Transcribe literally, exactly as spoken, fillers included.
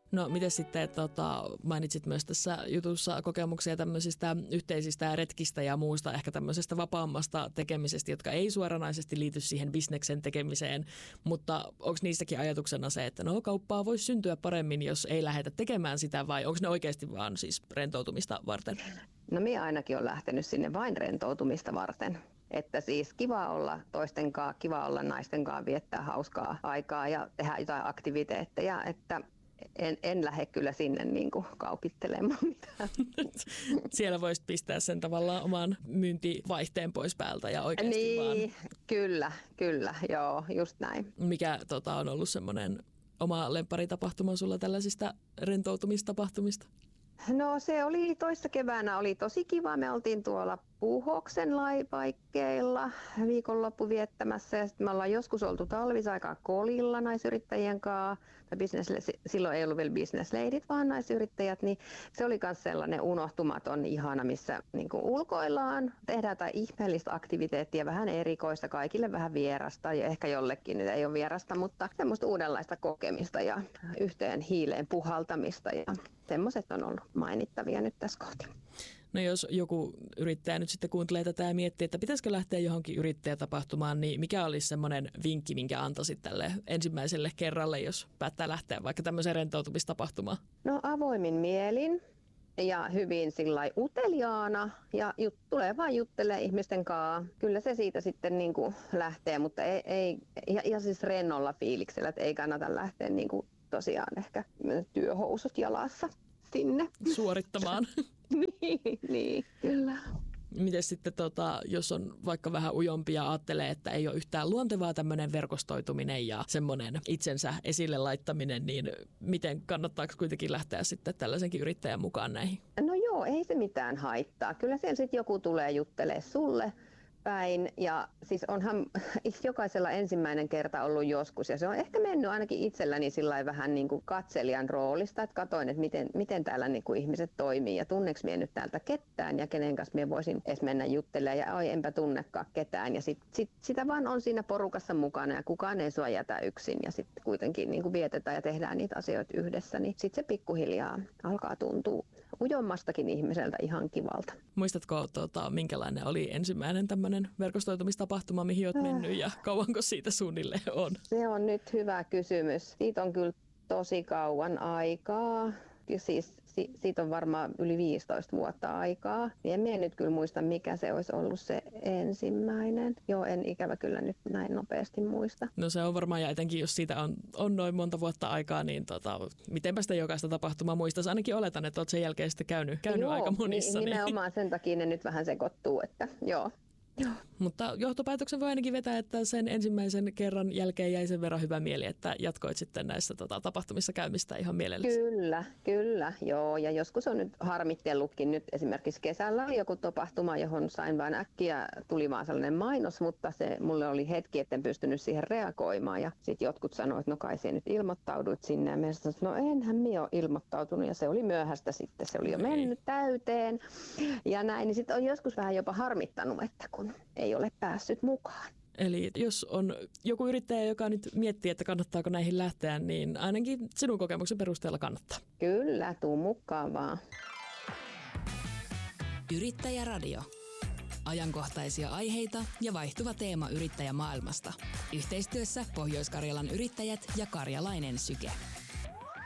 No miten sitten, tota, mainitsit myös tässä jutussa kokemuksia tämmöisistä yhteisistä retkistä ja muusta, ehkä tämmöisestä vapaammasta tekemisestä, jotka ei suoranaisesti liity siihen bisneksen tekemiseen, mutta onko niissäkin ajatuksena se, että no kauppaa voisi syntyä paremmin, jos ei lähdetä tekemään sitä, vai onko ne oikeasti vaan siis rentoutumista varten? No minä ainakin olen lähtenyt sinne vain rentoutumista varten. Että siis kiva olla toisten kanssa, kiva olla naisten kanssa, viettää hauskaa aikaa ja tehdä jotain aktiviteetteja, että en, en lähde kyllä sinne niin kuin kaupittelemaan mitään. Siellä voisit pistää sen tavallaan oman myyntivaihteen pois päältä ja oikeasti niin, vaan... kyllä, kyllä, joo, just näin. Mikä tota, on ollut semmoinen oma lempparitapahtuma sulla tällaisista rentoutumistapahtumista? No se oli toissa keväänä, oli tosi kiva. Me oltiin tuolla Puuhoksen laipaikkeilla viikonloppu viettämässä ja sitten me ollaan joskus oltu talvisaikaa Kolilla naisyrittäjien kanssa. Silloin ei ollut vielä businessleidit, vaan naisyrittäjät, niin se oli myös sellainen unohtumaton ihana, missä niin kuin ulkoillaan, tehdään jotain ihmeellistä aktiviteettia, vähän erikoista, kaikille vähän vierasta ja ehkä jollekin nyt ei ole vierasta, mutta semmoista uudenlaista kokemista ja yhteen hiileen puhaltamista ja semmoiset on ollut mainittavia nyt tässä kohti. No jos joku yrittäjä nyt sitten kuuntelee tätä ja miettii, että pitäisikö lähteä johonkin yrittäjätapahtumaan, niin mikä olisi semmoinen vinkki, minkä antaisit tälle ensimmäiselle kerralle, jos päättää lähteä vaikka tämmöiseen rentoutumistapahtumaan? No avoimin mielin ja hyvin sillai uteliaana ja jut, tulee vaan juttelee ihmisten kanssa. Kyllä se siitä sitten niin kuin lähtee, mutta ei, ei ja, ja siis rennolla fiiliksellä, että ei kannata lähteä niin kuin tosiaan ehkä työhousut jalassa sinne. Suorittamaan. niin, niin, kyllä. Miten sitten, tota, jos on vaikka vähän ujompi ja ajattelee, että ei ole yhtään luontevaa tämmöinen verkostoituminen ja semmoinen itsensä esille laittaminen, niin miten kannattaako kuitenkin lähteä sitten tällaisenkin yrittäjän mukaan näihin? No joo, ei se mitään haittaa. Kyllä siellä sitten joku tulee juttelemaan sulle päin ja siis onhan jokaisella ensimmäinen kerta ollut joskus ja se on ehkä mennyt ainakin itselläni sillai vähän niin kuin katselijan roolista, että katoin, että miten, miten täällä niin kuin ihmiset toimii ja tunneeko minä nyt täältä ketään ja kenen kanssa minä voisin edes mennä juttelemaan ja oi enpä tunnekaan ketään ja sit, sit, sitä vaan on siinä porukassa mukana ja kukaan ei sua jätä yksin ja sitten kuitenkin niin kuin vietetään ja tehdään niitä asioita yhdessä, niin sitten se pikkuhiljaa alkaa tuntua ujommastakin ihmiseltä ihan kivalta. Muistatko, tuota, minkälainen oli ensimmäinen tämmöinen verkostoitumistapahtuma, mihin olet mennyt ja kauanko siitä suunnilleen on? Se on nyt hyvä kysymys. Siitä on kyllä tosi kauan aikaa. Siis siitä on varmaan yli viisitoista vuotta aikaa. En minä nyt kyllä muista, mikä se olisi ollut se ensimmäinen. Joo, en ikävä kyllä nyt näin nopeasti muista. No se on varmaan, ja etenkin jos siitä on, on noin monta vuotta aikaa, niin tota, mitenpä sitä jokaista tapahtumaa muistaisi. Ainakin oletan, että olet sen jälkeen sitten käynyt, käynyt joo, aika monissa. Nimenomaan niin. Sen takia ne nyt vähän sekoittuu, että joo. Joo. Mutta johtopäätöksen voi ainakin vetää, että sen ensimmäisen kerran jälkeen jäi sen verran hyvä mieli, että jatkoit sitten näissä tota, tapahtumissa käymistä ihan mielellisesti. Kyllä, kyllä, joo. Ja joskus on nyt harmitellutkin. Nyt esimerkiksi kesällä oli joku tapahtuma, johon sain vain äkkiä, tuli vaan sellainen mainos, mutta se mulle oli hetki, etten pystynyt siihen reagoimaan. Ja sitten jotkut sanoivat, että no kai sinä nyt ilmoittauduit sinne. Ja minä sanoin, että no enhän minä ole ilmoittautunut. Ja se oli myöhäistä sitten, se oli jo mennyt täyteen. Ja näin, niin sitten on joskus vähän jopa harmittanut, että kun ei ole päässyt mukaan. Eli jos on joku yrittäjä, joka nyt miettii, että kannattaako näihin lähteä, niin ainakin sinun kokemuksen perusteella kannattaa. Kyllä, tuu mukaan vaan. Yrittäjäradio. Ajankohtaisia aiheita ja vaihtuva teema yrittäjämaailmasta. Yhteistyössä Pohjois-Karjalan yrittäjät ja karjalainen Syke.